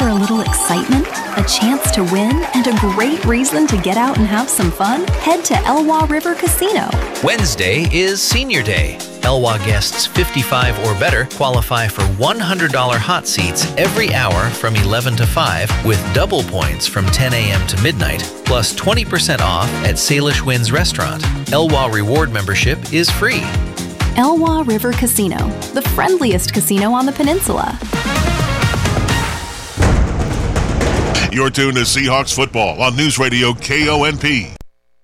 for a little excitement, a chance to win, and a great reason to get out and have some fun? Head to Elwha River Casino. Wednesday is Senior Day. Elwha guests 55 or better qualify for $100 hot seats every hour from 11 to 5 with double points from 10 a.m. to midnight, plus 20% off at Salish Winds Restaurant. Elwha Reward membership is free. Elwha River Casino, the friendliest casino on the peninsula. You're tuned to Seahawks football on News Radio KONP.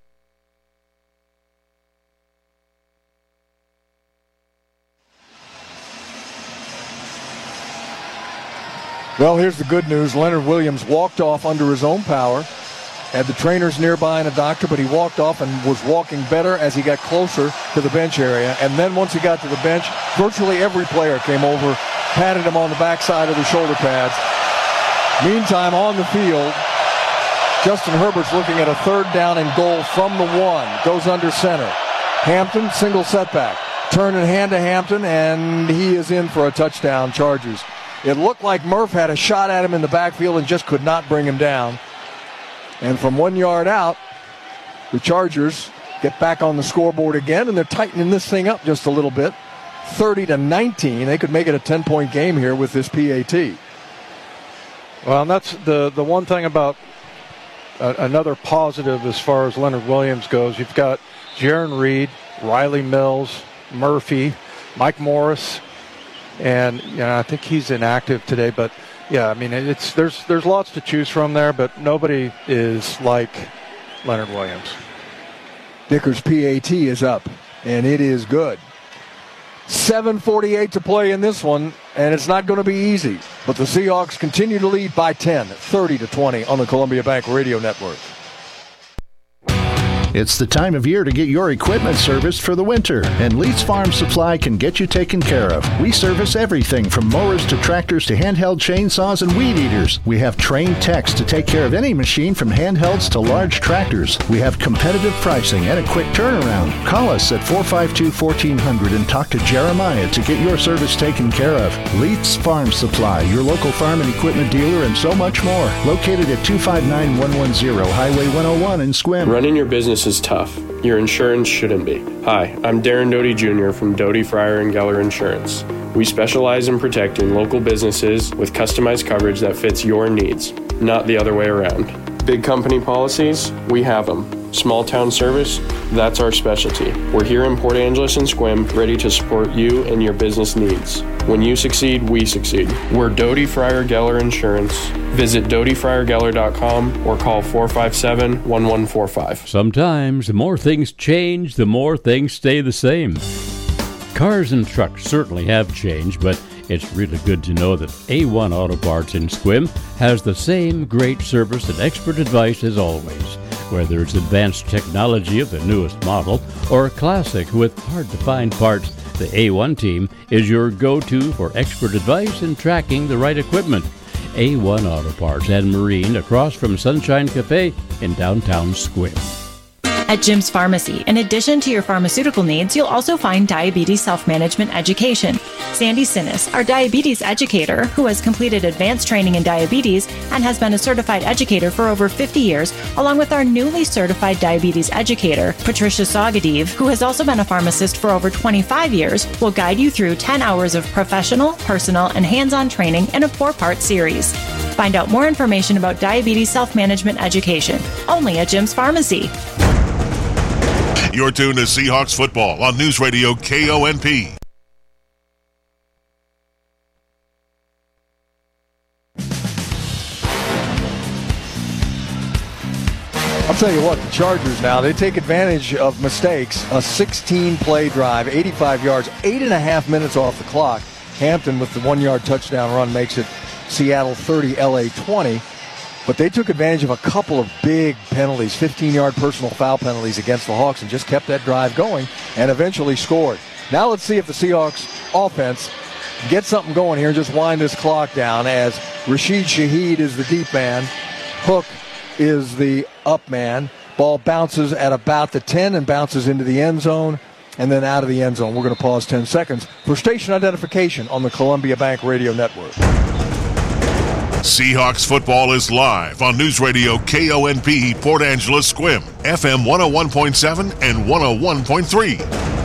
Well, here's the good news. Leonard Williams walked off under his own power. Had the trainers nearby and a doctor, but he walked off and was walking better as he got closer to the bench area. And then once he got to the bench, virtually every player came over, patted him on the backside of the shoulder pads. Meantime, on the field, Justin Herbert's looking at a third down and goal from the one. Goes under center. Hampton, single setback. Turn and hand to Hampton, and he is in for a touchdown, Chargers. It looked like Murph had a shot at him in the backfield and just could not bring him down. And from 1 yard out, the Chargers get back on the scoreboard again, and they're tightening this thing up just a little bit. 30-19. They could make it a 10-point game here with this PAT. Well, and that's the one thing about another positive as far as Leonard Williams goes. You've got Jaron Reed, Riley Mills, Murphy, Mike Morris, and I think he's inactive today, but yeah, I mean, there's lots to choose from there, but nobody is like Leonard Williams. Dicker's PAT is up, and it is good. 7:48 to play in this one, and it's not going to be easy. But the Seahawks continue to lead by 10, 30-20 on the Columbia Bank Radio Network. It's the time of year to get your equipment serviced for the winter, and Leeds Farm Supply can get you taken care of. We service everything from mowers to tractors to handheld chainsaws and weed eaters. We have trained techs to take care of any machine from handhelds to large tractors. We have competitive pricing and a quick turnaround. Call us at 452-1400 and talk to Jeremiah to get your service taken care of. Leeds Farm Supply, your local farm and equipment dealer, and so much more. Located at 259-110 Highway 101 in Sequim. Running your business is tough. Your insurance shouldn't be. Hi, I'm Darren Doty Jr. from Doty, Fryer & Geller Insurance. We specialize in protecting local businesses with customized coverage that fits your needs, not the other way around. Big company policies, we have them. Small town service, that's our specialty. We're here in Port Angeles and Sequim, ready to support you and your business needs. When you succeed, we succeed. We're Doty Fryer Geller Insurance. Visit DotyFryerGeller.com or call 457-1145. Sometimes the more things change, the more things stay the same. Cars and trucks certainly have changed, but it's really good to know that A1 Auto Parts in Sequim has the same great service and expert advice as always. Whether it's advanced technology of the newest model or a classic with hard-to-find parts, the A1 team is your go-to for expert advice and tracking the right equipment. A1 Auto Parts and Marine across from Sunshine Cafe in downtown Sequim. At Jim's Pharmacy, in addition to your pharmaceutical needs, you'll also find diabetes self-management education. Sandy Sinnis, our diabetes educator, who has completed advanced training in diabetes and has been a certified educator for over 50 years, along with our newly certified diabetes educator, Patricia Sagadiv, who has also been a pharmacist for over 25 years, will guide you through 10 hours of professional, personal, and hands-on training in a 4-part series. Find out more information about diabetes self-management education, only at Jim's Pharmacy. You're tuned to Seahawks football on News Radio KONP. I'll tell you what, the Chargers now, they take advantage of mistakes. A 16-play drive, 85 yards, 8.5 minutes off the clock. Hampton with the 1-yard touchdown run makes it Seattle 30, LA 20. But they took advantage of a couple of big penalties, 15-yard personal foul penalties against the Hawks, and just kept that drive going and eventually scored. Now let's see if the Seahawks offense gets something going here and just wind this clock down as Rashid Shaheed is the deep man. Hook is the up man. Ball bounces at about the 10 and bounces into the end zone and then out of the end zone. We're going to pause 10 seconds for station identification on the Columbia Bank Radio Network. Seahawks football is live on News Radio KONP Port Angeles Squim, FM 101.7 and 101.3.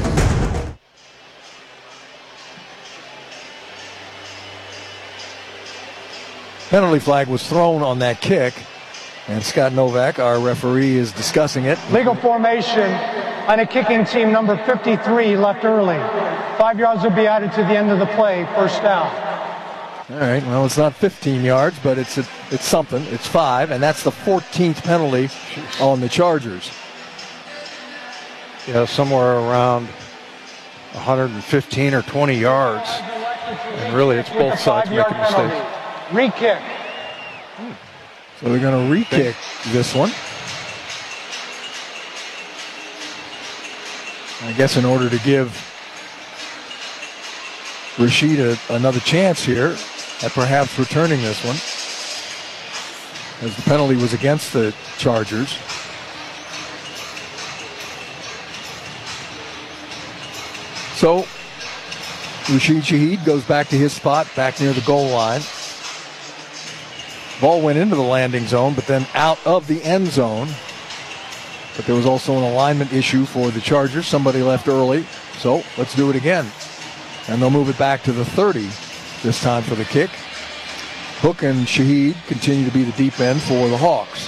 Penalty flag was thrown on that kick, and Scott Novak, our referee, is discussing it. Legal formation on a kicking team, number 53, left early. 5 yards will be added to the end of the play, first down. All right, well, it's not 15 yards, but it's something. It's 5, and that's the 14th penalty on the Chargers. Yeah, somewhere around 115 or 20 yards. And really, it's both sides making mistakes. Re-kick. So they're going to re-kick this one. I guess in order to give Rashid another chance here at perhaps returning this one, as the penalty was against the Chargers. So Rashid Shaheed goes back to his spot, back near the goal line. Ball went into the landing zone, but then out of the end zone. But there was also an alignment issue for the Chargers. Somebody left early, so let's do it again. And they'll move it back to the 30 this time for the kick. Hook and Shaheed continue to be the deep end for the Hawks.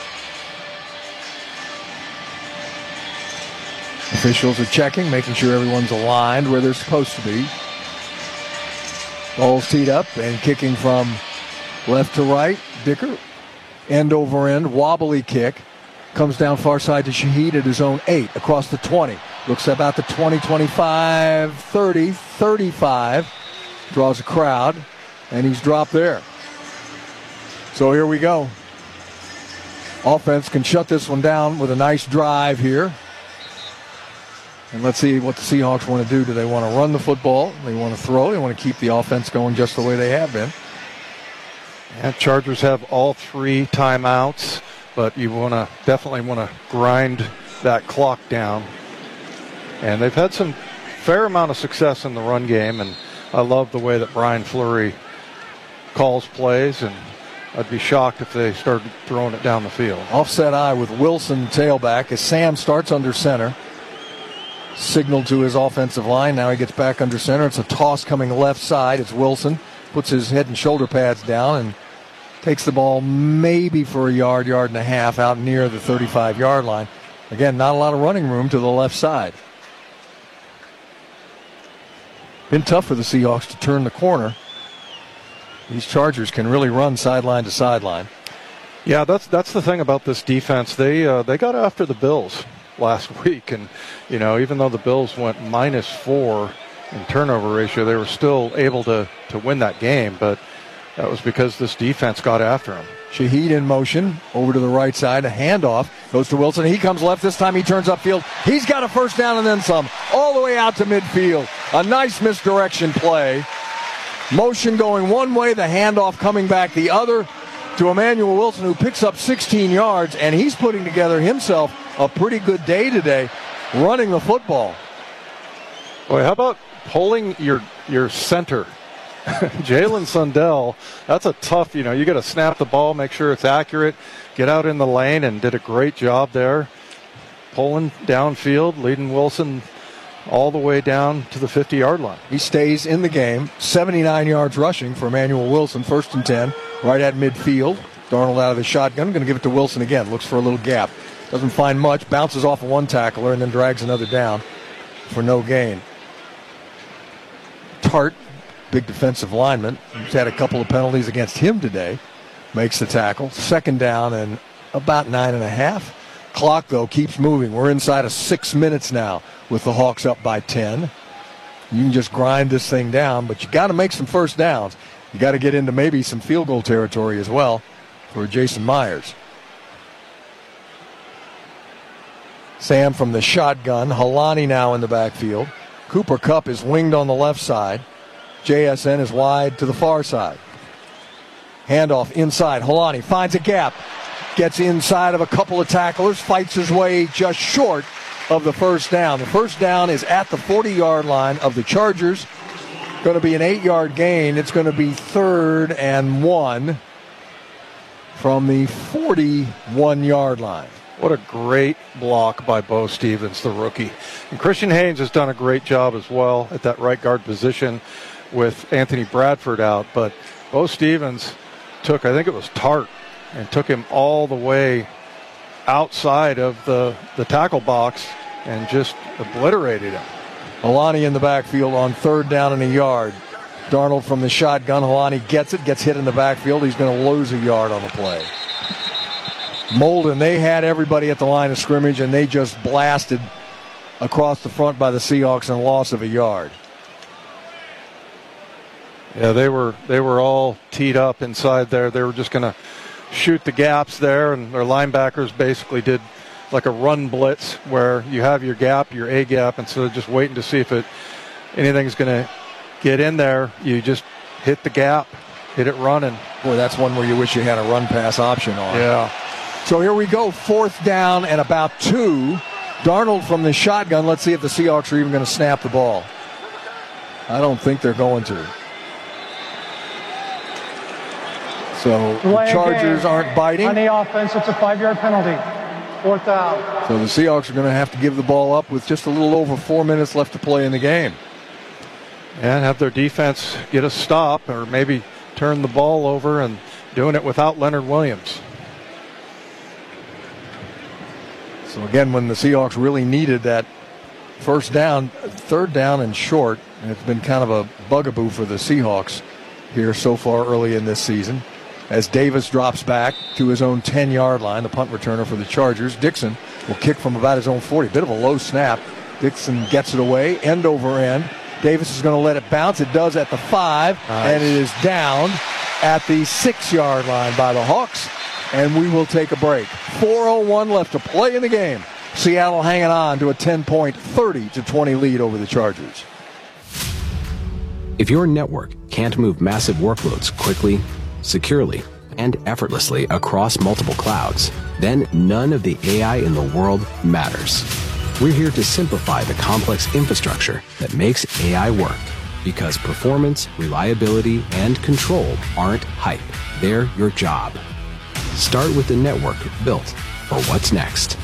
Officials are checking, making sure everyone's aligned where they're supposed to be. Ball's teed up and kicking from left to right. Dicker, end over end, wobbly kick. Comes down far side to Shaheed at his own 8, across the 20. Looks about the 20, 25, 30, 35. Draws a crowd, and he's dropped there. So here we go. Offense can shut this one down with a nice drive here. And let's see what the Seahawks want to do. Do they want to run the football? They want to throw? They want to keep the offense going just the way they have been? And Chargers have all 3 timeouts, but you definitely want to grind that clock down. And they've had some fair amount of success in the run game, and I love the way that Brian Fleury calls plays, and I'd be shocked if they started throwing it down the field. Offset eye with Wilson tailback as Sam starts under center. Signal to his offensive line. Now he gets back under center. It's a toss coming left side. It's Wilson. Puts his head and shoulder pads down and takes the ball maybe for a yard and a half out near the 35-yard line. Again, not a lot of running room to the left side. Been tough for the Seahawks to turn the corner. These Chargers can really run sideline to sideline. Yeah, that's the thing about this defense. They got after the Bills last week, and even though the Bills went -4 in turnover ratio, they were still able to win that game. But that was because this defense got after him. Shaheed in motion over to the right side. A handoff goes to Wilson. He comes left. This time he turns upfield. He's got a first down and then some, all the way out to midfield. A nice misdirection play. Motion going one way, the handoff coming back the other to Emmanuel Wilson, who picks up 16 yards, and he's putting together himself a pretty good day today running the football. Boy, how about pulling your center? Jalen Sundell, that's a tough, you got to snap the ball, make sure it's accurate, get out in the lane, and did a great job there. Pulling downfield, leading Wilson all the way down to the 50-yard line. He stays in the game. 79 yards rushing for Emmanuel Wilson, 1st and 10, right at midfield. Darnold out of the shotgun, going to give it to Wilson again. Looks for a little gap. Doesn't find much, bounces off of one tackler, and then drags another down for no gain. Tart, big defensive lineman, who's had a couple of penalties against him today, makes the tackle. 2nd down and about 9.5. Clock, though, keeps moving. We're inside of 6 minutes now with the Hawks up by 10. You can just grind this thing down, but you got to make some first downs. You got to get into maybe some field goal territory as well for Jason Myers. Sam from the shotgun. Halani now in the backfield. Cooper Kupp is winged on the left side. JSN is wide to the far side. Handoff inside. Halani finds a gap. Gets inside of a couple of tacklers. Fights his way just short of the first down. The first down is at the 40-yard line of the Chargers. Going to be an 8-yard gain. It's going to be 3rd and 1 from the 41-yard line. What a great block by Bo Stevens, the rookie. And Christian Haynes has done a great job as well at that right guard position with Anthony Bradford out. But Bo Stevens took, I think it was Tart, and took him all the way outside of the tackle box and just obliterated him. Alani in the backfield on 3rd down and a yard. Darnold from the shotgun. Alani gets it, gets hit in the backfield. He's going to lose a yard on the play. Molden, they had everybody at the line of scrimmage, and they just blasted across the front by the Seahawks and loss of a yard. Yeah, they were all teed up inside there. They were just going to shoot the gaps there, and their linebackers basically did like a run blitz where you have your gap, your A gap, instead of just waiting to see if anything's going to get in there. You just hit the gap, hit it running. Boy, that's one where you wish you had a run-pass option on. Yeah. So here we go, 4th down and about 2. Darnold from the shotgun. Let's see if the Seahawks are even going to snap the ball. I don't think they're going to. So the Chargers aren't biting. On the offense, it's a 5-yard penalty. 4th down. So the Seahawks are going to have to give the ball up with just a little over 4 minutes left to play in the game. And have their defense get a stop or maybe turn the ball over, and doing it without Leonard Williams. So again, when the Seahawks really needed that first down, 3rd down and short, and it's been kind of a bugaboo for the Seahawks here so far early in this season. As Davis drops back to his own 10-yard line, the punt returner for the Chargers. Dixon will kick from about his own 40. Bit of a low snap. Dixon gets it away, end over end. Davis is going to let it bounce. It does at the 5, and it is down at the 6-yard line by the Hawks. And we will take a break. 4:01 left to play in the game. Seattle hanging on to a 10-point, 30-20 lead over the Chargers. If your network can't move massive workloads quickly, securely, and effortlessly across multiple clouds, then none of the AI in the world matters. We're here to simplify the complex infrastructure that makes AI work, because performance, reliability, and control aren't hype. They're your job. Start with the network built for what's next.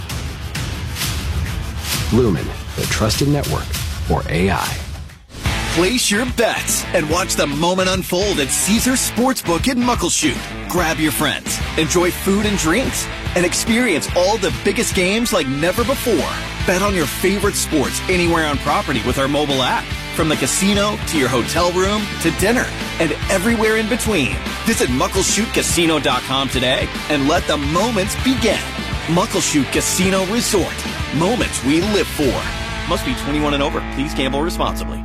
Lumen, the trusted network for AI. Place your bets and watch the moment unfold at Caesars Sportsbook in Muckleshoot. Grab your friends, enjoy food and drinks, and experience all the biggest games like never before. Bet on your favorite sports anywhere on property with our mobile app. From the casino to your hotel room to dinner and everywhere in between. Visit MuckleshootCasino.com today and let the moments begin. Muckleshoot Casino Resort. Moments we live for. Must be 21 and over. Please gamble responsibly.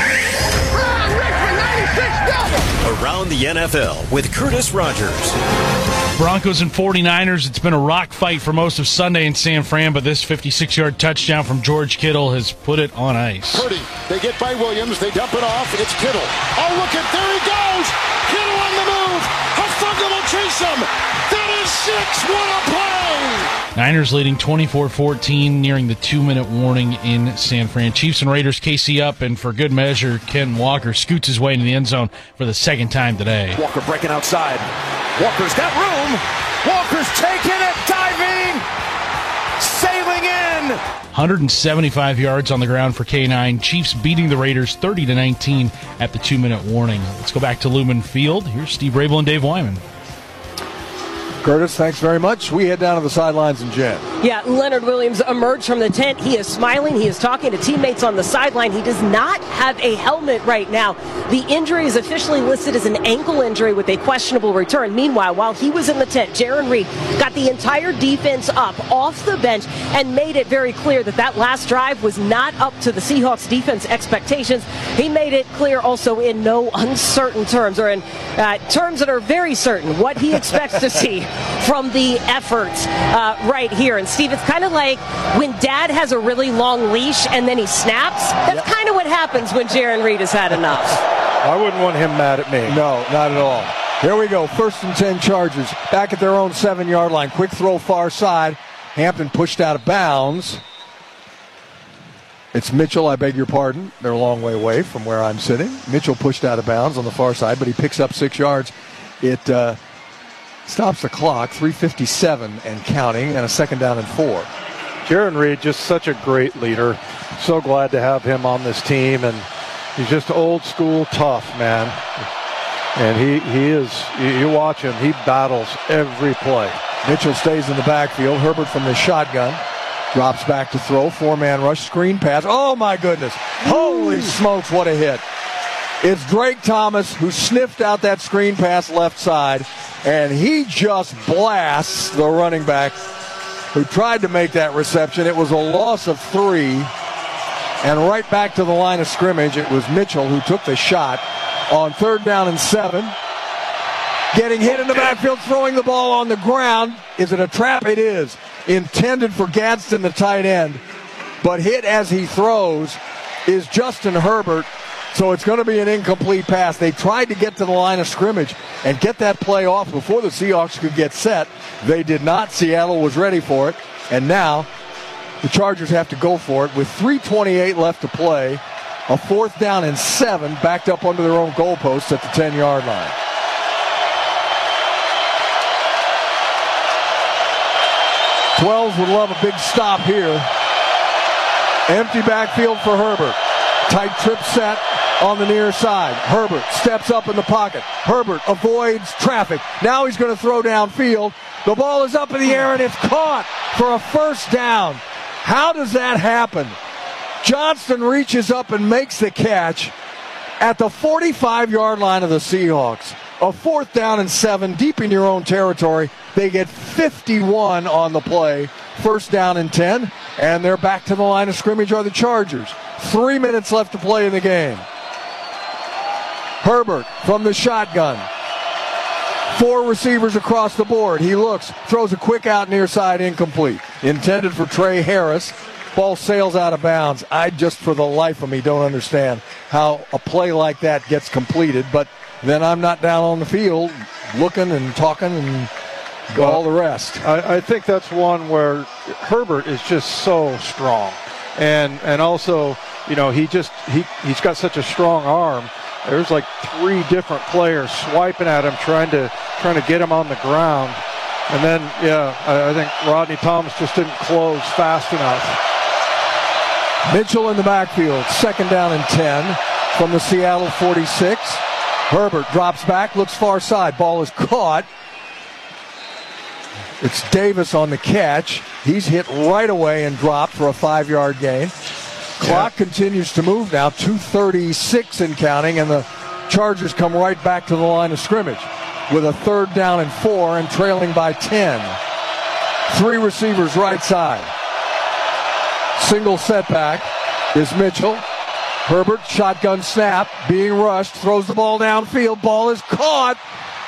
Around the NFL with Curtis Rogers. Broncos and 49ers, it's been a rock fight for most of Sunday in San Fran, but this 56-yard touchdown from George Kittle has put it on ice. Purdy, they get by Williams, they dump it off, it's Kittle. Oh, look at, there he goes! Kittle on the move! Hufanga will chase him! That is 6, what a play! Niners leading 24-14, nearing the 2-minute warning in San Fran. Chiefs and Raiders KC up, and for good measure, Ken Walker scoots his way into the end zone for the second time today. Walker breaking outside. Walker's got room. Walker's taking it, diving, sailing in. 175 yards on the ground for K9. Chiefs beating the Raiders 30-19 at the 2-minute warning. Let's go back to Lumen Field. Here's Steve Rabel and Dave Wyman. Curtis, thanks very much. We head down to the sidelines and Jen. Yeah, Leonard Williams emerged from the tent. He is smiling. He is talking to teammates on the sideline. He does not have a helmet right now. The injury is officially listed as an ankle injury with a questionable return. Meanwhile, while he was in the tent, Jaron Reed got the entire defense up off the bench and made it very clear that that last drive was not up to the Seahawks defense expectations. He made it clear also in no uncertain terms, or in terms that are very certain, what he expects to see from the efforts right here. And Steve, it's kind of like when Dad has a really long leash and then he snaps. That's kind of what happens when Jaron Reed has had enough. I wouldn't want him mad at me. No, not at all. Here we go. 1st and 10 Chargers. Back at their own 7-yard line. Quick throw far side. Hampton pushed out of bounds. It's Mitchell, I beg your pardon. They're a long way away from where I'm sitting. Mitchell pushed out of bounds on the far side, but he picks up 6 yards. It Stops the clock, 3:57 and counting, and a 2nd down and 4. Jaron Reed, just such a great leader. So glad to have him on this team, and he's just old school tough, man. And he is, you watch him, he battles every play. Mitchell stays in the backfield. Herbert from the shotgun. Drops back to throw. 4-man rush. Screen pass. Oh, my goodness. Holy smokes, what a hit. It's Drake Thomas who sniffed out that screen pass left side, and he just blasts the running back who tried to make that reception. It was a loss of 3. And right back to the line of scrimmage, it was Mitchell who took the shot on 3rd down and 7. Getting hit in the backfield, throwing the ball on the ground. Is it a trap? It is. Intended for Gadsden, the tight end. But hit as he throws is Justin Herbert. So it's going to be an incomplete pass. They tried to get to the line of scrimmage and get that play off before the Seahawks could get set. They did not. Seattle was ready for it. And now the Chargers have to go for it with 3:28 left to play. A 4th down and 7 backed up under their own goalposts at the 10-yard line. Twelves would love a big stop here. Empty backfield for Herbert. Tight trip set on the near side. Herbert steps up in the pocket. Herbert avoids traffic. Now he's going to throw downfield. The ball is up in the air and it's caught for a 1st down. How does that happen? Johnston reaches up and makes the catch at the 45-yard line of the Seahawks. A 4th down and 7 deep in your own territory. They get 51 on the play. 1st down and 10. And they're back to the line of scrimmage are the Chargers. 3 minutes left to play in the game. Herbert from the shotgun. 4 receivers across the board. He looks, throws a quick out near side, incomplete. Intended for Trey Harris. Ball sails out of bounds. I just, for the life of me, don't understand how a play like that gets completed. But then I'm not down on the field looking and talking and all the rest. I think that's one where Herbert is just so strong. And also, you know, he's got such a strong arm. There's like 3 different players swiping at him, trying to get him on the ground. And then, I think Rodney Thomas just didn't close fast enough. Mitchell in the backfield, 2nd down and 10 from the Seattle 46. Herbert drops back, looks far side. Ball is caught. It's Davis on the catch. He's hit right away and dropped for a 5-yard gain. Clock continues to move now, 2:36 and counting, and the Chargers come right back to the line of scrimmage with a 3rd down and 4 and trailing by 10. 3 receivers right side. Single setback is Mitchell. Herbert, shotgun snap, being rushed, throws the ball downfield. Ball is caught.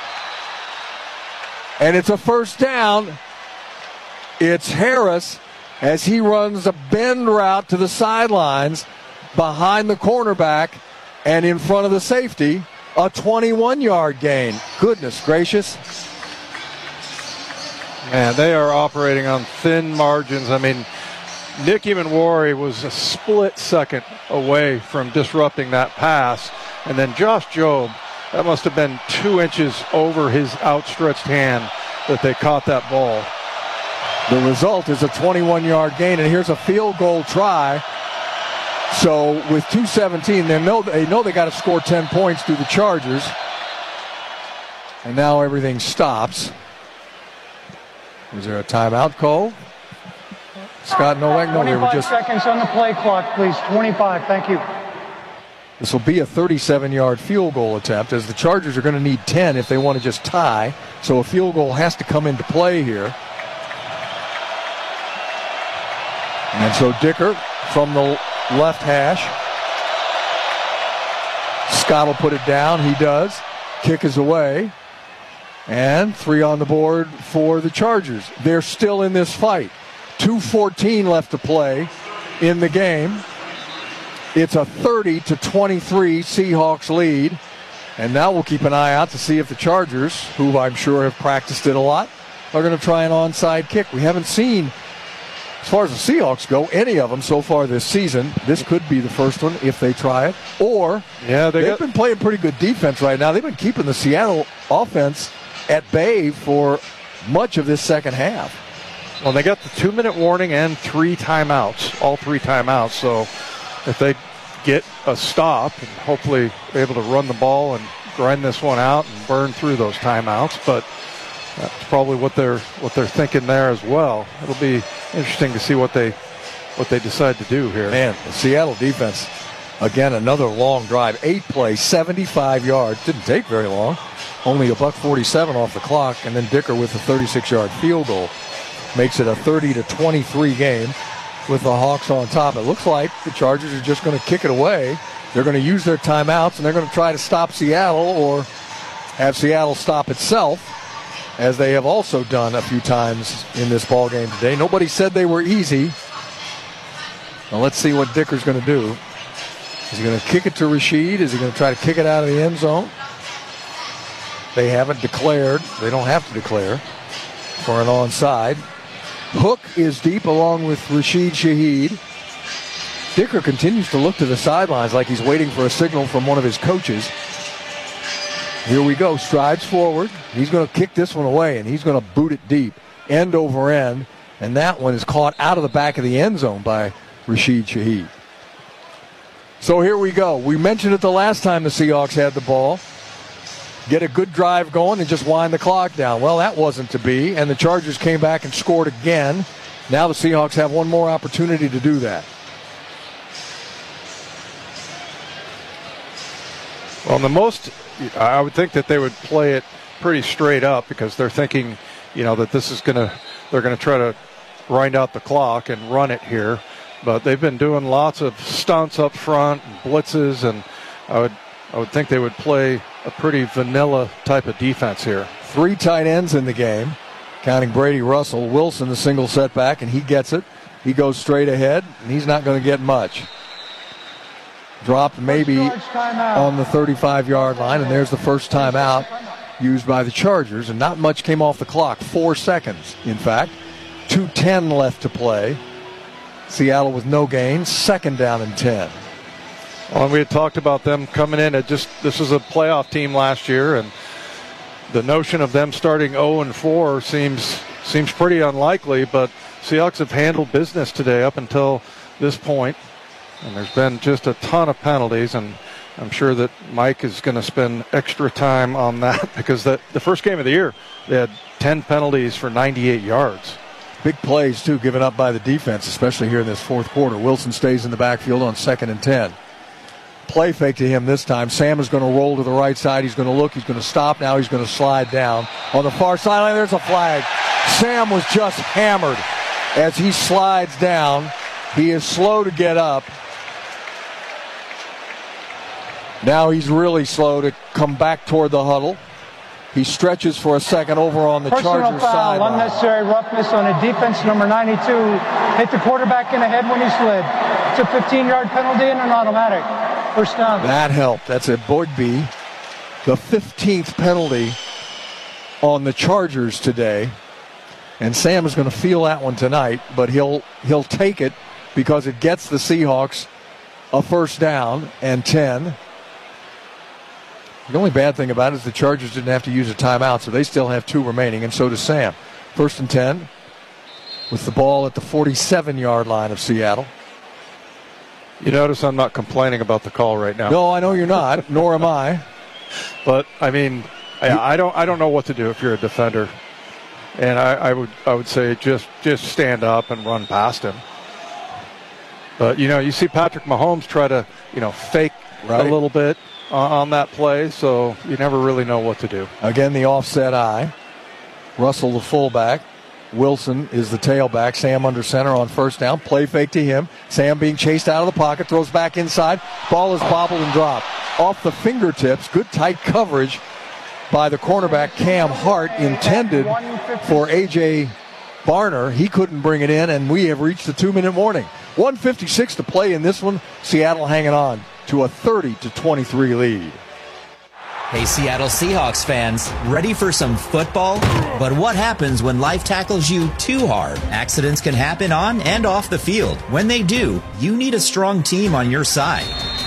And it's a 1st down. It's Harris as he runs a bend route to the sidelines behind the cornerback and in front of the safety. A 21-yard gain. Goodness gracious. Man, they are operating on thin margins. I mean, Nicky Manwari was a split second away from disrupting that pass. And then Josh Jobe, that must have been 2 inches over his outstretched hand that they caught that ball. The result is a 21-yard gain, and here's a field goal try. So with 2:17, they know they got to score 10 points through the Chargers. And now everything stops. Is there a timeout call? Scott Novak? No, they were 25 seconds on the play clock, please. 25, thank you. This will be a 37-yard field goal attempt, as the Chargers are going to need 10 if they want to just tie. So a field goal has to come into play here. And so Dicker from the left hash. Scott will put it down. He does. Kick is away. And 3 on the board for the Chargers. They're still in this fight. 2:14 left to play in the game. It's a 30-23 Seahawks lead. And now we'll keep an eye out to see if the Chargers, who I'm sure have practiced it a lot, are going to try an onside kick. We haven't seen, as far as the Seahawks go, any of them so far this season. This could be the first one if they try it. Or they've been playing pretty good defense right now. They've been keeping the Seattle offense at bay for much of this second half. Well, they got the 2-minute warning and 3 timeouts, all 3 timeouts. So if they get a stop and hopefully able to run the ball and grind this one out and burn through those timeouts, but that's probably what they're thinking there as well. It'll be interesting to see what they decide to do here. Man, the Seattle defense, again, another long drive. 8 plays, 75 yards. Didn't take very long. Only $1:47 off the clock, and then Dicker with a 36-yard field goal. Makes it a 30-23 game with the Hawks on top. It looks like the Chargers are just going to kick it away. They're going to use their timeouts, and they're going to try to stop Seattle or have Seattle stop itself, as they have also done a few times in this ball game today. Nobody said they were easy. Now let's see what Dicker's going to do. Is he going to kick it to Rashid? Is he going to try to kick it out of the end zone? They haven't declared. They don't have to declare for an onside. Hook is deep along with Rashid Shaheed. Dicker continues to look to the sidelines like he's waiting for a signal from one of his coaches. Here we go. Strides forward. He's going to kick this one away, and he's going to boot it deep, end over end. And that one is caught out of the back of the end zone by Rashid Shaheed. So here we go. We mentioned it the last time the Seahawks had the ball. Get a good drive going and just wind the clock down. Well, that wasn't to be, and the Chargers came back and scored again. Now the Seahawks have one more opportunity to do that. Well, I would think that they would play it pretty straight up because they're thinking, that this is they're going to try to grind out the clock and run it here. But they've been doing lots of stunts up front and blitzes, and I would think they would play a pretty vanilla type of defense here. 3 tight ends in the game, counting Brady Russell. Wilson, the single setback, and he gets it. He goes straight ahead, and he's not going to get much. Dropped maybe on the 35-yard line, and there's the first timeout used by the Chargers, and not much came off the clock. 4 seconds, in fact. 2:10 left to play. Seattle with no gain, 2nd down and 10. Well, we had talked about them coming in this was a playoff team last year, and the notion of them starting 0-4 seems pretty unlikely, but Seahawks have handled business today up until this point, and there's been just a ton of penalties, and I'm sure that Mike is going to spend extra time on that because the first game of the year, they had 10 penalties for 98 yards. Big plays, too, given up by the defense, especially here in this fourth quarter. Wilson stays in the backfield on 2nd and 10. Play fake to him this time. Sam is going to roll to the right side. He's going to look. He's going to stop. Now he's going to slide down. On the far sideline, there's a flag. Sam was just hammered as he slides down. He is slow to get up. Now he's really slow to come back toward the huddle. He stretches for a second over on the Chargers side. Unnecessary roughness on a defense, number 92. Hit the quarterback in the head when he slid. It's a 15-yard penalty and an automatic. First down. That helped. That's a Boydby. The 15th penalty on the Chargers today. And Sam is going to feel that one tonight, but he'll take it because it gets the Seahawks a first down and 10. The only bad thing about it is the Chargers didn't have to use a timeout, so they still have 2 remaining, and so does Sam. 1st and 10 with the ball at the 47-yard line of Seattle. You notice I'm not complaining about the call right now. No, I know you're not, nor am I. But, I mean, I don't know what to do if you're a defender. And I would say just stand up and run past him. But, you see Patrick Mahomes try to, fake a little bit on that play, so you never really know what to do. Again, the offset eye. Russell, the fullback. Wilson is the tailback. Sam under center on first down. Play fake to him. Sam being chased out of the pocket. Throws back inside. Ball is bobbled and dropped. Off the fingertips. Good tight coverage by the cornerback Cam Hart, intended for A.J. Barner. He couldn't bring it in, and we have reached the 2-minute warning. 1:56 to play in this one. Seattle hanging on to a 30-23 lead. Hey, Seattle Seahawks fans, ready for some football? But what happens when life tackles you too hard? Accidents can happen on and off the field. When they do, you need a strong team on your side.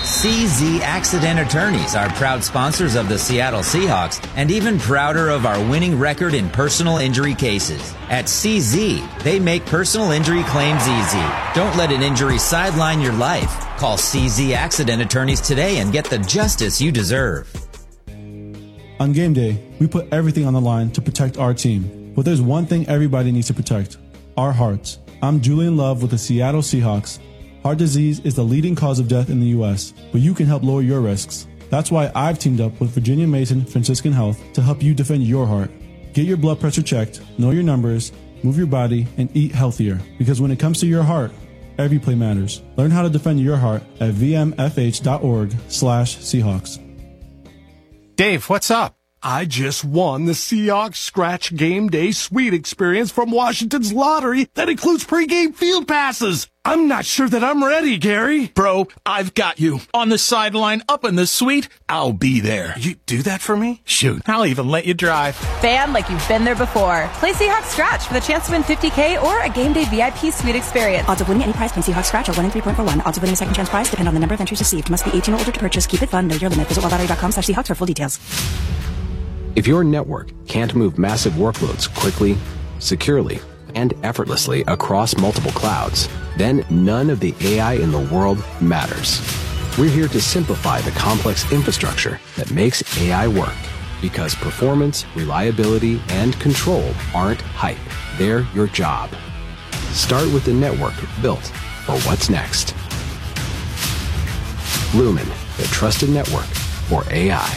CZ Accident Attorneys are proud sponsors of the Seattle Seahawks and even prouder of our winning record in personal injury cases. At CZ, they make personal injury claims easy. Don't let an injury sideline your life. Call CZ Accident Attorneys today and get the justice you deserve. On game day, we put everything on the line to protect our team. But there's one thing everybody needs to protect: our hearts. I'm Julian Love with the Seattle Seahawks. Heart disease is the leading cause of death in the U.S., but you can help lower your risks. That's why I've teamed up with Virginia Mason Franciscan Health to help you defend your heart. Get your blood pressure checked, know your numbers, move your body, and eat healthier. Because when it comes to your heart, every play matters. Learn how to defend your heart at vmfh.org/Seahawks. Dave, what's up? I just won the Seahawks Scratch Game Day Suite experience from Washington's lottery that includes pregame field passes. I'm not sure that I'm ready, Gary. Bro, I've got you. On the sideline, up in the suite, I'll be there. You do that for me? Shoot, I'll even let you drive. Fan like you've been there before. Play Seahawks Scratch for the chance to win $50K or a Game Day VIP Suite experience. Odds of winning any prize playing Seahawks Scratch are 1 in 3.41. Odds of winning a second chance prize depend on the number of entries received. Must be 18 or older to purchase. Keep it fun. Know your limit. Visit wildlottery.com/Seahawks for full details. If your network can't move massive workloads quickly, securely, and effortlessly across multiple clouds, then none of the AI in the world matters. We're here to simplify the complex infrastructure that makes AI work, because performance, reliability, and control aren't hype. They're your job. Start with the network built for what's next. Lumen, the trusted network for AI.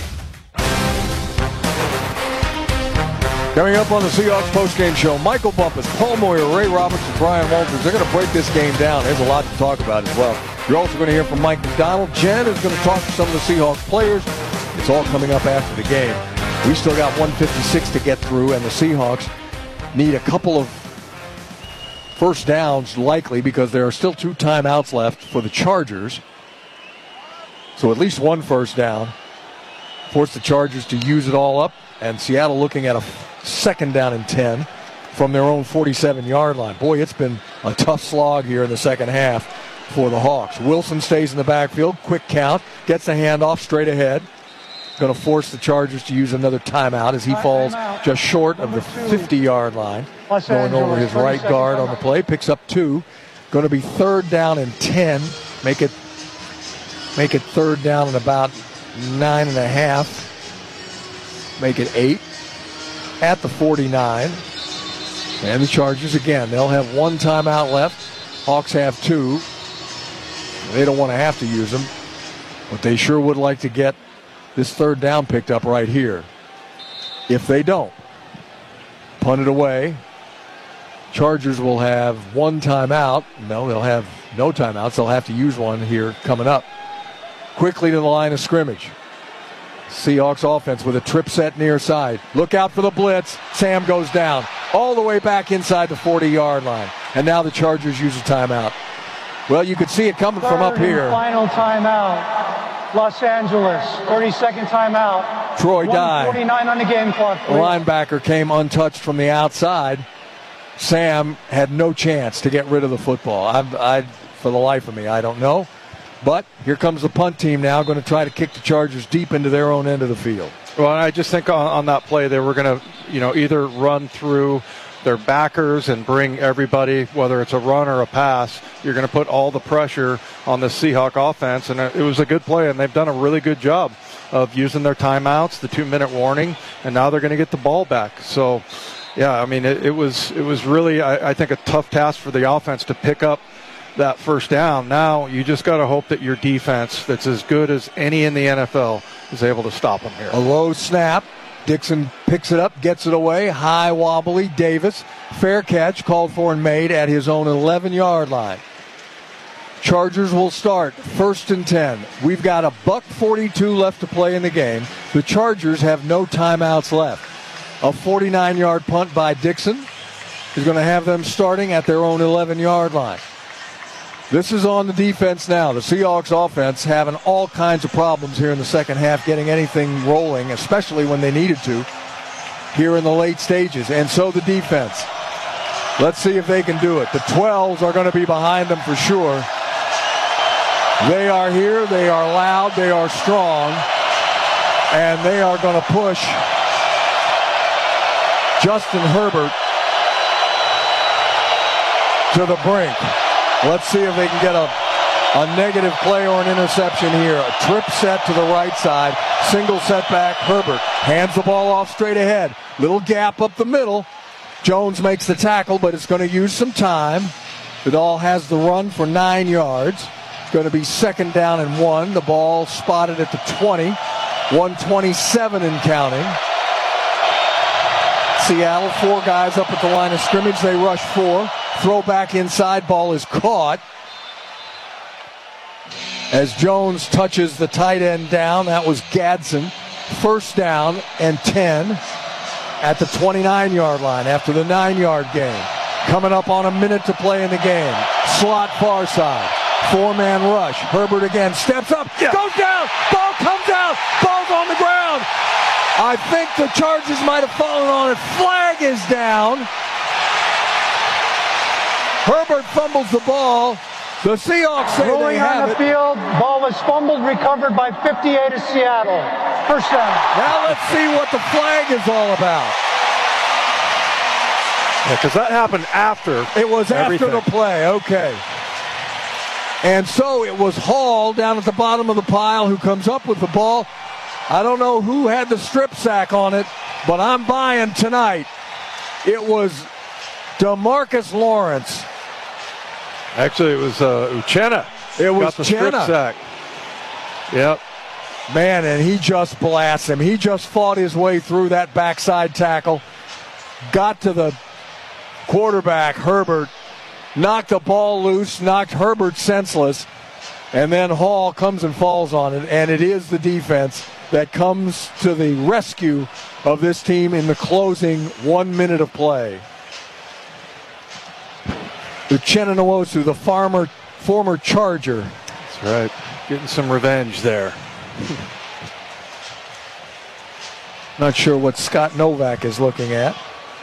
Coming up on the Seahawks postgame show, Michael Bumpus, Paul Moyer, Ray Roberts, and Brian Walters. They're going to break this game down. There's a lot to talk about as well. You're also going to hear from Mike McDonald. Jen is going to talk to some of the Seahawks players. It's all coming up after the game. We still got 156 to get through, and the Seahawks need a couple of first downs, likely, because there are still 2 timeouts left for the Chargers. So at least 1 first down. Force the Chargers to use it all up, and Seattle looking at a second down and 10 from their own 47-yard line. Boy, it's been a tough slog here in the second half for the Hawks. Wilson stays in the backfield. Quick count. Gets the handoff straight ahead. Going to force the Chargers to use another timeout as he falls just short of the 50-yard line. Going over his right guard on the play. Picks up 2. Going to be 3rd down and 10. Make it 3rd down and about 9.5. Make it 8. At the 49. And the Chargers again. They'll have 1 timeout left. Hawks have 2. They don't want to have to use them, but they sure would like to get this 3rd down picked up right here. If they don't, punt it away. Chargers will have 1 timeout. No, they'll have no timeouts. They'll have to use one here coming up. Quickly to the line of scrimmage. Seahawks offense with a trip set near side. Look out for the blitz. Sam goes down all the way back inside the 40-yard line. And now the Chargers use a timeout. Well, you could see it coming from up here. Final timeout. Los Angeles. 30-second timeout. Troy Dye. 1:49 on the game clock. The linebacker came untouched from the outside. Sam had no chance to get rid of the football. I for the life of me, I don't know. But here comes the punt team now, going to try to kick the Chargers deep into their own end of the field. Well, I just think on that play they were going to, either run through their backers and bring everybody, whether it's a run or a pass. You're going to put all the pressure on the Seahawk offense, and it was a good play, and they've done a really good job of using their timeouts, the 2-minute warning, and now they're going to get the ball back. So, yeah, I mean, it was really, I think, a tough task for the offense to pick up that first down. Now you just got to hope that your defense, that's as good as any in the NFL, is able to stop them here. A low snap. Dixon picks it up, gets it away. High wobbly. Davis. Fair catch called for and made at his own 11-yard line. Chargers will start 1st and 10. We've got a $1:42 left to play in the game. The Chargers have no timeouts left. A 49-yard punt by Dixon is going to have them starting at their own 11-yard line. This is on the defense now. The Seahawks offense having all kinds of problems here in the second half, getting anything rolling, especially when they needed to here in the late stages. And so the defense. Let's see if they can do it. The 12s are going to be behind them for sure. They are here. They are loud. They are strong. And they are going to push Justin Herbert to the brink. Let's see if they can get a negative play or an interception here. A trip set to the right side. Single setback. Herbert hands the ball off straight ahead. Little gap up the middle. Jones makes the tackle, but it's going to use some time. Vidal has the run for 9 yards. It's going to be 2nd down and 1. The ball spotted at the 20. 1:27 and counting. Seattle, 4 guys up at the line of scrimmage. They rush 4. Throw back inside. Ball is caught. As Jones touches the tight end down, that was Gadsden. 1st down and 10 at the 29-yard line after the 9-yard gain. Coming up on a minute to play in the game. Slot far side. 4-man rush. Herbert again steps up. Yeah. Goes down. Ball comes out. Ball's on the ground. I think the Chargers might have fallen on it. Flag is down. Herbert fumbles the ball. The Seahawks say rolling they have on the field. Ball was fumbled, recovered by 58 of Seattle. 1st down. Now let's see what the flag is all about. Yeah, because that happened after. It was everything. After the play. Okay. And so it was Hall down at the bottom of the pile who comes up with the ball. I don't know who had the strip sack on it, but I'm buying tonight. It was DeMarcus Lawrence. Actually, it was Uchenna. It was got the strip sack. Yep. Man, and he just blasts him. He just fought his way through that backside tackle. Got to the quarterback, Herbert. Knocked the ball loose, knocked Herbert senseless, and then Hall comes and falls on it, and it is the defense that comes to the rescue of this team in the closing 1 minute of play. Uchenna Nwosu, the former Charger. That's right, getting some revenge there. Not sure what Scott Novak is looking at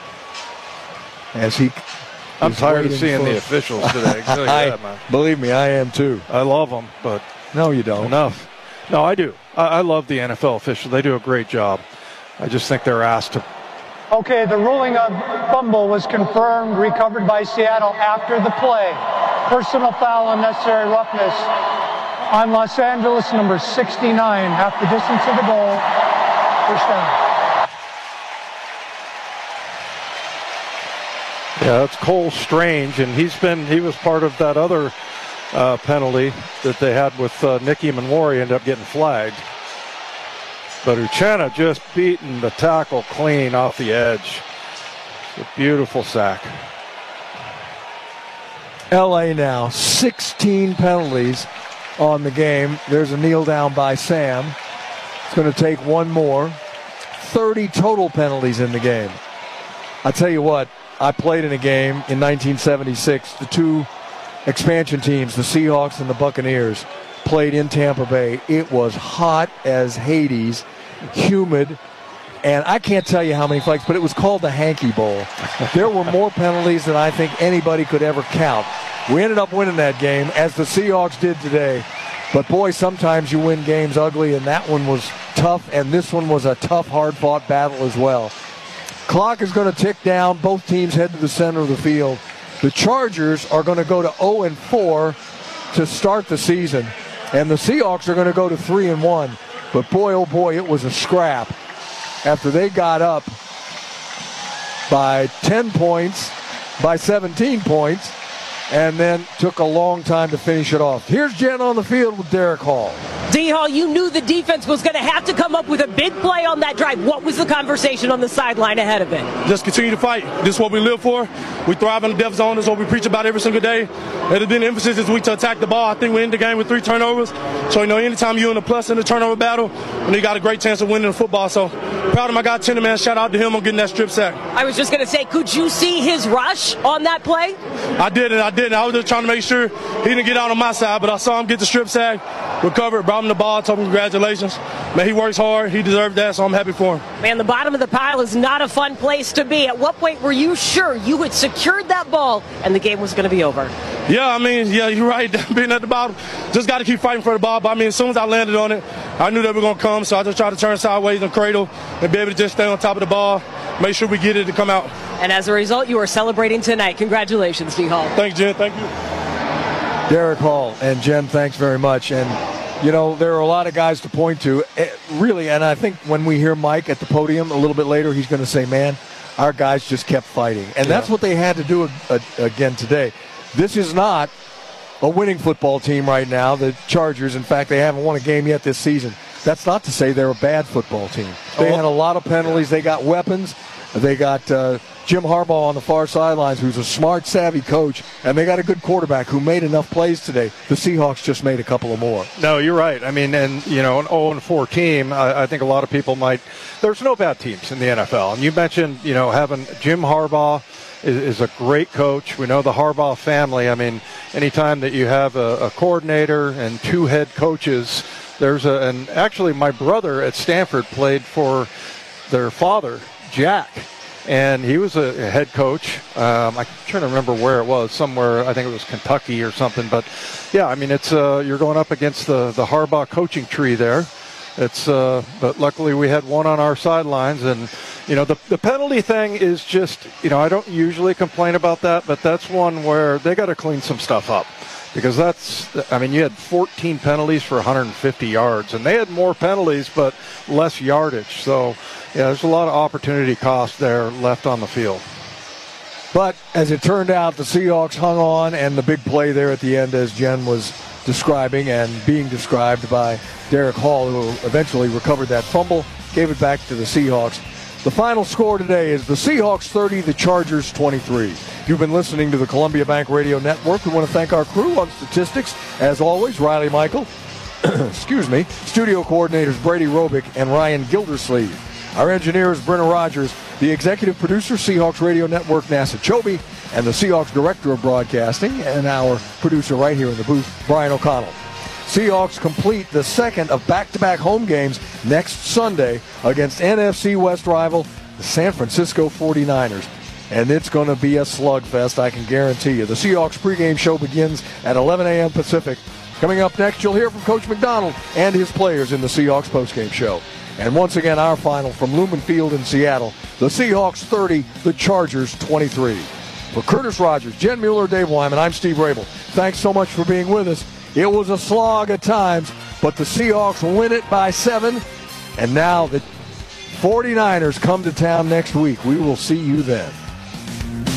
as he... I'm tired of seeing the officials today. Man. Believe me, I am too. I love them, but no, you don't. Enough. No, I do. I love the NFL officials. They do a great job. I just think they're asked to. Okay, the ruling of fumble was confirmed, recovered by Seattle after the play. Personal foul, unnecessary roughness on Los Angeles, number 69, half the distance of the goal. 1st down. Yeah, that's Cole Strange, and he was part of that other penalty that they had with Nicky Manwari, ended up getting flagged. But Uchenna just beating the tackle clean off the edge. It's a beautiful sack. LA now, 16 penalties on the game. There's a kneel down by Sam. It's going to take one more. 30 total penalties in the game. I tell you what, I played in a game in 1976. The 2 expansion teams, the Seahawks and the Buccaneers, played in Tampa Bay. It was hot as Hades, humid, and I can't tell you how many flags, but it was called the Hanky Bowl. There were more penalties than I think anybody could ever count. We ended up winning that game, as the Seahawks did today. But boy, sometimes you win games ugly, and that one was tough, and this one was a tough, hard-fought battle as well. Clock is going to tick down. Both teams head to the center of the field. The Chargers are going to go to 0-4 to start the season, and the Seahawks are going to go to 3-1. But boy, oh boy, it was a scrap after they got up by 10 points, by 17 points, and then took a long time to finish it off. Here's Jen on the field with Derek Hall. D-Hall, you knew the defense was going to have to come up with a big play on that drive. What was the conversation on the sideline ahead of it? Just continue to fight. This is what we live for. We thrive in the death zone. This is what we preach about every single day. It has been emphasis this week to attack the ball. I think we ended the game with 3 turnovers. So, anytime you're in a plus in the turnover battle, you got a great chance of winning the football. So, proud of my guy, Tender, man. Shout out to him on getting that strip sack. I was just going to say, could you see his rush on that play? I didn't. I was just trying to make sure he didn't get out on my side, but I saw him get the strip sack. recovered, brought him the ball, told him congratulations. Man, he works hard. He deserved that, so I'm happy for him. Man, the bottom of the pile is not a fun place to be. At what point were you sure you had secured that ball and the game was going to be over? Yeah, you're right. Being at the bottom, just got to keep fighting for the ball. But, as soon as I landed on it, I knew they were going to come, so I just tried to turn sideways and cradle and be able to just stay on top of the ball, make sure we get it to come out. And as a result, you are celebrating tonight. Congratulations, D. Hall. Thanks, Jen. Thank you. Derek Hall. And, Jen, thanks very much. And, there are a lot of guys to point to, really, and I think when we hear Mike at the podium a little bit later, he's going to say, man, our guys just kept fighting. And that's what they had to do again today. This is not a winning football team right now, the Chargers. In fact, they haven't won a game yet this season. That's not to say they're a bad football team. They had a lot of penalties. They got weapons. They got Jim Harbaugh on the far sidelines, who's a smart, savvy coach, and they got a good quarterback who made enough plays today. The Seahawks just made a couple of more. No, you're right. An 0-4 team, I think a lot of people might – there's no bad teams in the NFL. And you mentioned, having Jim Harbaugh is a great coach. We know the Harbaugh family. Anytime that you have a coordinator and two head coaches, and actually my brother at Stanford played for their father, Jack, and he was a head coach. I'm trying to remember where it was, somewhere, I think it was Kentucky or something. But, yeah, it's you're going up against the Harbaugh coaching tree there. But luckily we had one on our sidelines, and the penalty thing is just, I don't usually complain about that, but that's one where they got to clean some stuff up, because you had 14 penalties for 150 yards, and they had more penalties but less yardage. So, yeah, there's a lot of opportunity cost there left on the field. But as it turned out, the Seahawks hung on, and the big play there at the end, as Jen was describing and being described by Derek Hall, who eventually recovered that fumble, gave it back to the Seahawks. The final score today is the Seahawks 30, the Chargers 23. You've been listening to the Columbia Bank Radio Network. We want to thank our crew on statistics, as always, Riley Michael, studio coordinators Brady Robick and Ryan Gildersleeve. Our engineer is Brenna Rogers, the executive producer, Seahawks Radio Network, Nasa Chobe, and the Seahawks director of broadcasting, and our producer right here in the booth, Brian O'Connell. Seahawks complete the second of back-to-back home games next Sunday against NFC West rival, the San Francisco 49ers. And it's going to be a slugfest, I can guarantee you. The Seahawks pregame show begins at 11 a.m. Pacific. Coming up next, you'll hear from Coach McDonald and his players in the Seahawks postgame show. And once again, our final from Lumen Field in Seattle, the Seahawks 30, the Chargers 23. For Curtis Rogers, Jen Mueller, Dave Wyman, I'm Steve Rabel. Thanks so much for being with us. It was a slog at times, but the Seahawks win it by 7. And now the 49ers come to town next week. We will see you then.